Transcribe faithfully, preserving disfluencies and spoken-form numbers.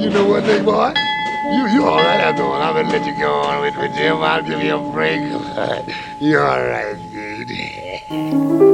you know what, big boy? You you all right after all. I'm gonna let you go on with, with Jim. I'll give you a break. You all right, dude?